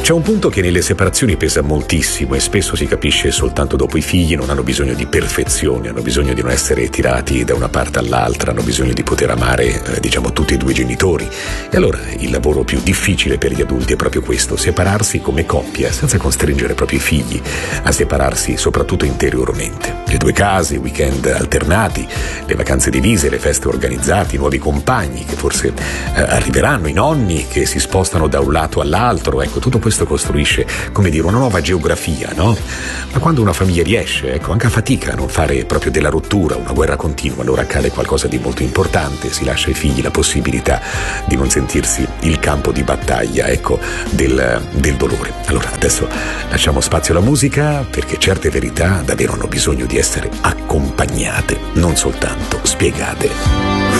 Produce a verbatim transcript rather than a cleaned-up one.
C'è un punto che nelle separazioni pesa moltissimo e spesso si capisce soltanto dopo. I figli non hanno bisogno di perfezione, hanno bisogno di non essere tirati da una parte all'altra, hanno bisogno di poter amare, eh, diciamo, tutti e due i genitori. E allora il lavoro più difficile per gli adulti è proprio questo: separarsi come coppia, senza costringere proprio i figli a separarsi, soprattutto interiormente. Le due case, i weekend alternati, le vacanze divise, le feste organizzate, i nuovi compagni che forse eh, arriveranno, i nonni che si spostano da un lato all'altro, ecco, tutto questo costruisce, come dire, una nuova geografia, no? Ma quando una famiglia riesce, ecco, anche a fatica a non fare proprio della rottura una guerra continua, allora accade qualcosa di molto importante: si lascia ai figli la possibilità di non sentirsi il campo di battaglia, ecco, del, del dolore. Allora adesso lasciamo spazio alla musica, perché certe verità davvero hanno bisogno di essere accompagnate, non soltanto spiegate.